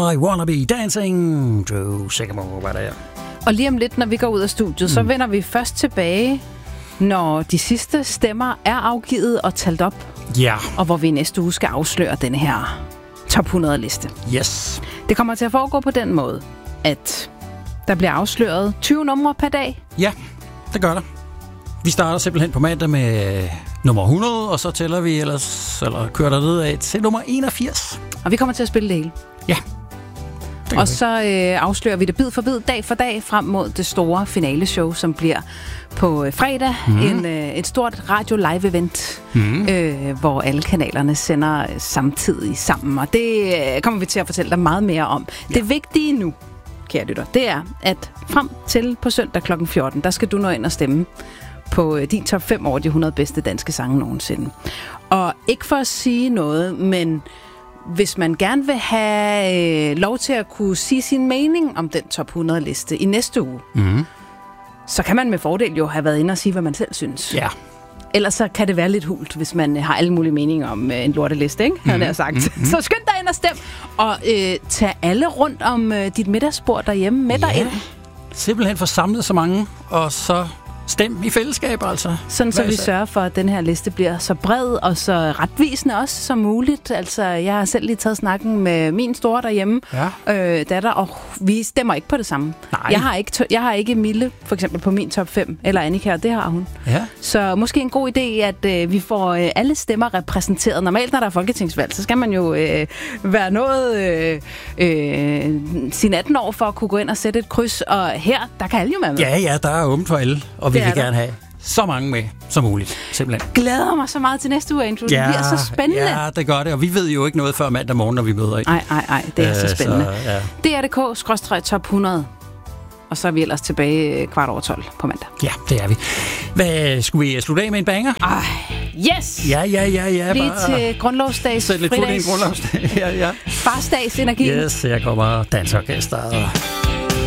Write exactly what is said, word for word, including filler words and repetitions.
I Wanna Be Dancing. Drew Sycamore var der. Og lige om lidt, når vi går ud af studiet, mm. så vender vi først tilbage, når de sidste stemmer er afgivet og talt op. Ja. Yeah. Og hvor vi næste uge skal afsløre den her top hundrede liste. Yes. Det kommer til at foregå på den måde, at der bliver afsløret tyve numre per dag. Ja, det gør der. Vi starter simpelthen på mandag med nummer hundrede, og så tæller vi ellers, eller kører der nedad til nummer enogfirs. Og vi kommer til at spille det hele. Ja. Det og så øh, afslører vi det bid for bid, dag for dag, frem mod det store finaleshow, som bliver på øh, fredag. Mm. En, øh, et stort radio-live-event, mm. øh, hvor alle kanalerne sender øh, samtidig sammen. Og det øh, kommer vi til at fortælle dig meget mere om. Ja. Det vigtige nu, kære lytter, det er, at frem til på søndag klokken fjorten, der skal du nå ind og stemme på øh, din top fem over de hundrede bedste danske sange nogensinde. Og ikke for at sige noget, men hvis man gerne vil have øh, lov til at kunne sige sin mening om den top hundrede liste i næste uge, mm. så kan man med fordel jo have været inde og sige, hvad man selv synes. Ja. Ellers så kan det være lidt hult, hvis man har alle mulige meninger om øh, en lorteliste, ikke? Havde jeg sagt. Mm-hmm. Så skynd dig ind og stem, og øh, tag alle rundt om øh, dit middagsbord derhjemme med ja. dig ind. Simpelthen få samlet så mange, og så stem i fællesskab, altså. Sådan, så vi sørger for, at den her liste bliver så bred og så retvisende også som muligt. Altså, jeg har selv lige taget snakken med min store derhjemme, ja. øh, datter, og vi stemmer ikke på det samme. Nej. Jeg har ikke, jeg har ikke Mille, for eksempel, på min top fem, eller Annika, og det har hun. Ja. Så måske en god idé, at øh, vi får øh, alle stemmer repræsenteret. Normalt, når der er folketingsvalg, så skal man jo øh, være noget øh, øh, sine atten år for at kunne gå ind og sætte et kryds, og her, der kan alle jo være med. Ja, ja, der er åbent for alle. Og vi vil gerne have så mange med som muligt, simpelthen. Glæder mig så meget til næste uge, Andrew. Ja, det bliver så spændende. Ja, det gør det, og vi ved jo ikke noget før mandag morgen, når vi møder ind. Nej, nej, nej, det er øh, så spændende. Så, ja. D R punktum d k skråstreg top hundrede. Og så er vi ellers tilbage kvart over tolv på mandag. Ja, det er vi. Hvad, skulle vi slutte af med en banger? Ej, yes! Ja, ja, ja, ja. Lige til grundlovsdags, fridags. Sæt lidt fod i en grundlovsdag. Ja, ja. Farsdags energi. Yes, jeg kommer dansorkestret.